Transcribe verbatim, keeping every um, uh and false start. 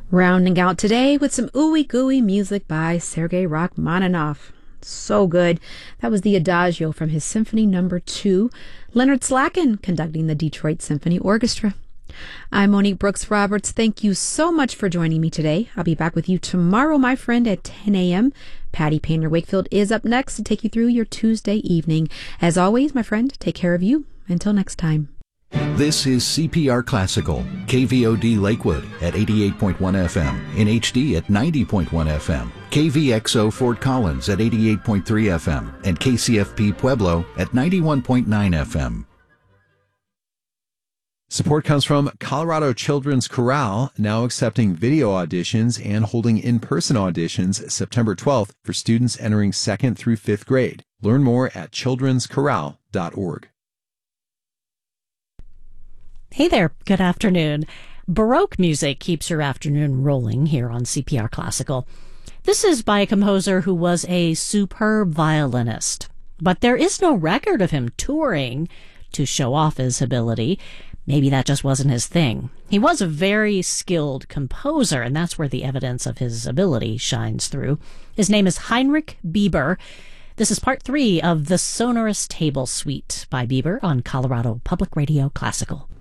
Rounding out today with some ooey gooey music by Sergei Rachmaninoff. So good. That was the Adagio from his Symphony Number Two. Leonard Slacken conducting the Detroit Symphony Orchestra. I'm Monique Brooks Roberts. Thank you so much for joining me today. I'll be back with you tomorrow, my friend, at ten a.m. Patty Painter Wakefield is up next to take you through your Tuesday evening. As always, my friend, take care of you. Until next time. This is C P R Classical, K V O D Lakewood at eighty-eight point one F M, in H D at ninety point one F M, K V X O Fort Collins at eighty-eight point three F M, and K C F P Pueblo at ninety-one point nine F M. Support comes from Colorado Children's Chorale, now accepting video auditions and holding in-person auditions September twelfth for students entering second through fifth grade. Learn more at children's chorale dot org. Hey there, good afternoon. Baroque music keeps your afternoon rolling here on C P R Classical. This is by a composer who was a superb violinist, but there is no record of him touring to show off his ability. Maybe that just wasn't his thing. He was a very skilled composer, and that's where the evidence of his ability shines through. His name is Heinrich Bieber. This is part three of the Sonorous Table Suite by Bieber on Colorado Public Radio Classical.